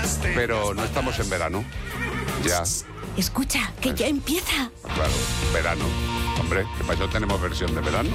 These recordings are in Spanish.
Pero no estamos en verano. Ya. Escucha, que ya empieza. Claro, verano. Hombre, que para eso tenemos versión de verano.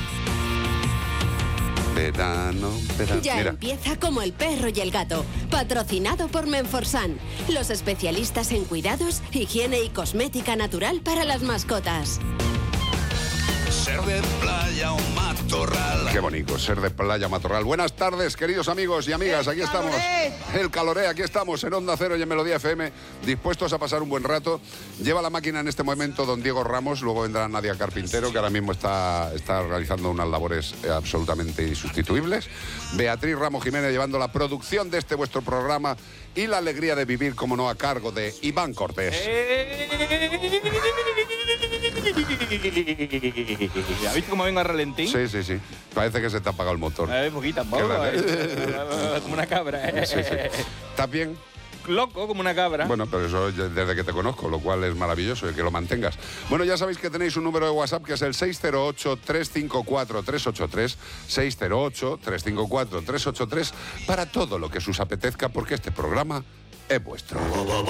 Verano. Ya Mira. empieza Como el perro y el gato, patrocinado por Menforsan, los especialistas en cuidados, higiene y cosmética natural para las mascotas. Ser de playa o matorral. Qué bonito, ser de playa matorral. Buenas tardes, queridos amigos y amigas. Aquí estamos. El Caloré, aquí estamos en Onda Cero y en Melodía FM, dispuestos a pasar un buen rato. Lleva la máquina en este momento don Diego Ramos, luego vendrá Nadia Carpintero, que ahora mismo está realizando unas labores absolutamente insustituibles. Beatriz Ramos Jiménez llevando la producción de este vuestro programa y la alegría de vivir, como no, a cargo de Iván Cortés. ¿Has visto cómo vengo a ralentín? Sí. Parece que se te ha apagado el motor. Poquita, poco. Como una cabra. Sí. ¿Estás bien? Loco, como una cabra. Bueno, pero eso desde que te conozco, lo cual es maravilloso y que lo mantengas. Bueno, ya sabéis que tenéis un número de WhatsApp que es el 608-354-383, 608-354-383, para todo lo que os apetezca, porque este programa es vuestro.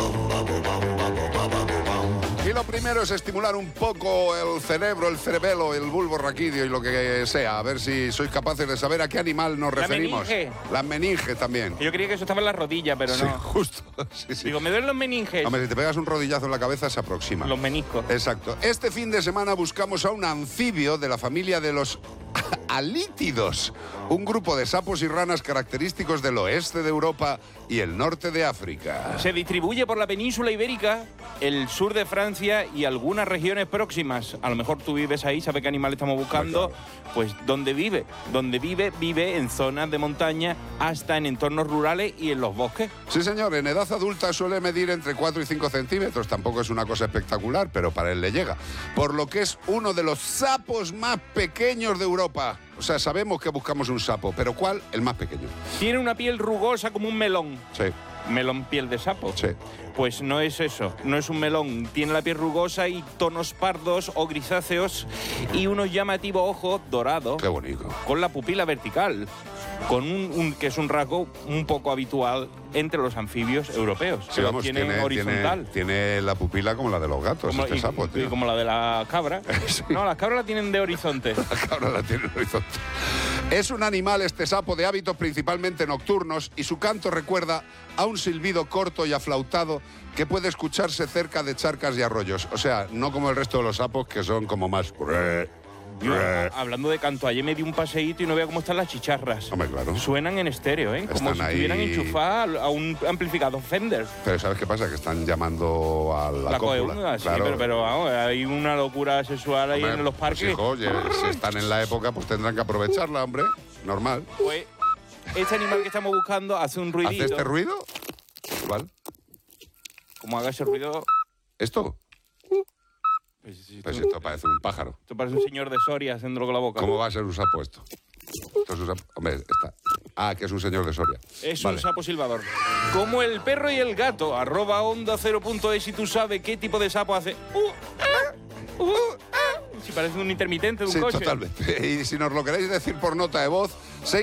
Y lo primero es estimular un poco el cerebro, el cerebelo, el bulbo raquídeo y lo que sea. A ver si sois capaces de saber a qué animal nos referimos. Meninge. La meninge también. Yo creía que eso estaba en la rodilla, pero Sí, no. justo. Sí. Digo, me duelen los meninges. Hombre, si te pegas un rodillazo en la cabeza, se aproxima. Los meniscos. Exacto. Este fin de semana buscamos a un anfibio de la familia de los alítidos, un grupo de sapos y ranas característicos del oeste de Europa y el norte de África. Se distribuye por la península ibérica, el sur de Francia y algunas regiones próximas. A lo mejor tú vives ahí, sabes qué animal estamos buscando. Claro. Pues ¿dónde vive? Donde vive en zonas de montaña, hasta en entornos rurales y en los bosques. Sí, señor, en edad adulta suele medir entre 4 y 5 centímetros. Tampoco es una cosa espectacular, pero para él le llega. Por lo que es uno de los sapos más pequeños de Europa. O sea, sabemos que buscamos un sapo, pero ¿cuál? El más pequeño. Tiene una piel rugosa como un melón. Sí. Melón piel de sapo. Sí. Pues no es eso, no es un melón. Tiene la piel rugosa y tonos pardos o grisáceos y unos llamativos ojos dorados. Qué bonito. Con la pupila vertical, con que es un rasgo un poco habitual entre los anfibios europeos. Sí, que vamos, tienen horizontal. Tiene la pupila como la de los gatos, Como- este y- sapo, tío. y como la de la cabra. Sí. No, las cabras la tienen de horizonte. La cabra la tiene en el horizonte. Es un animal, este sapo, de hábitos principalmente nocturnos y su canto recuerda a un silbido corto y aflautado que puede escucharse cerca de charcas y arroyos. O sea, no como el resto de los sapos, que son como más... Yo, hablando de canto, ayer me di un paseíto y no veo cómo están las chicharras. Hombre, claro. Suenan en estéreo, ¿eh? Como Están si ahí. estuvieran enchufadas a un amplificador Fender. Pero ¿sabes qué pasa? Que están llamando a la cópula. coeúna, sí, Claro. pero vamos, hay una locura sexual ahí Hombre, en los pues, parques. hijo, oye, si están en la época, pues tendrán que aprovecharla, hombre. Normal. Pues este animal que estamos buscando hace un ruidito. ¿Hace este ruido? ¿Cuál? Como haga ese ruido... ¿Esto? Pues, sí, Pues esto, esto parece un pájaro. esto parece un señor de Soria haciéndolo con la boca. ¿Cómo va a ser un sapo esto? Esto es un sapo. Hombre, está. Ah, que es un señor de Soria. Es Vale. un sapo silbador. Como el perro y el gato, @onda0.es y tú sabes qué tipo de sapo hace... Si parece un intermitente de un Sí, coche. totalmente. Y si nos lo queréis decir por nota de voz,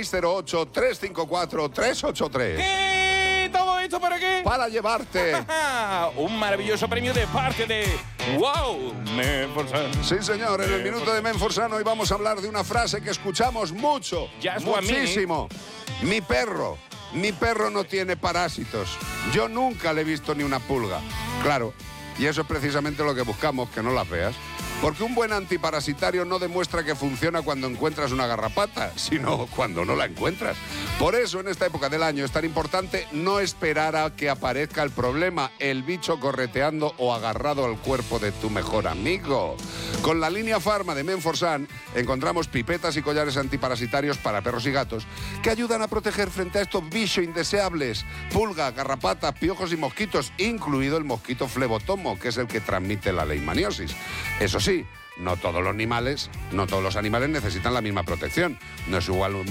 608-354-383. ¿Qué? ¿Todo esto para qué? Para llevarte. Un maravilloso premio de parte de ¡Wow! Menforsan. Sí, señor, en el minuto de Menforsan hoy vamos a hablar de una frase que escuchamos mucho, Just one muchísimo. Mi perro no tiene parásitos. Yo nunca le he visto ni una pulga. Claro, y eso es precisamente lo que buscamos, que no las veas. Porque un buen antiparasitario no demuestra que funciona cuando encuentras una garrapata, sino cuando no la encuentras. Por eso, en esta época del año, es tan importante no esperar a que aparezca el problema, el bicho correteando o agarrado al cuerpo de tu mejor amigo. Con la línea Pharma de Menforsan encontramos pipetas y collares antiparasitarios para perros y gatos que ayudan a proteger frente a estos bichos indeseables, pulgas, garrapatas, piojos y mosquitos, incluido el mosquito flebotomo, que es el que transmite la leishmaniosis. Eso sí, no todos los animales necesitan la misma protección. No es igual